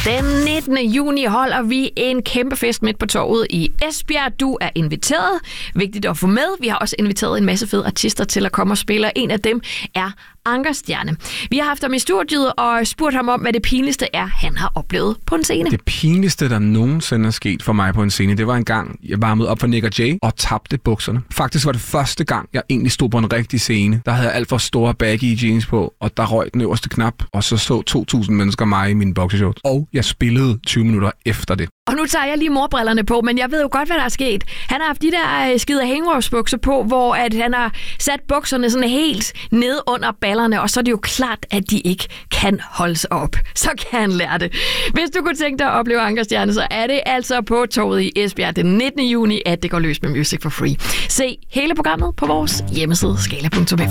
Den 19. juni holder vi en kæmpe fest midt på torvet i Esbjerg. Du er inviteret. Vigtigt at få med. Vi har også inviteret en masse fede artister til at komme og spille. En af dem er Ankerstjerne. Vi har haft ham i studiet og spurgt ham om, hvad det pinligste er, han har oplevet på en scene. Det pinligste, der nogensinde er sket for mig på en scene, det var en gang, jeg varmede op for Nick og Jay og tabte bukserne. Faktisk var det første gang, jeg egentlig stod på en rigtig scene. Der havde jeg alt for store baggy jeans på, og der røg den øverste knap, og så 2.000 mennesker mig i mine boxershorts. Og jeg spillede 20 minutter efter det. Og nu tager jeg lige morbrillerne på, men jeg ved jo godt, hvad der er sket. Han har haft de der skide hængerårsbukser på, hvor at han har sat bukserne sådan helt ned under ballerne, og så er det jo klart, at de ikke kan holde sig op. Så kan han lære det. Hvis du kunne tænke dig at opleve Ankerstjerne, så er det altså på torvet i Esbjerg den 19. juni, at det går løs med Music for Free. Se hele programmet på vores hjemmeside skala.fm.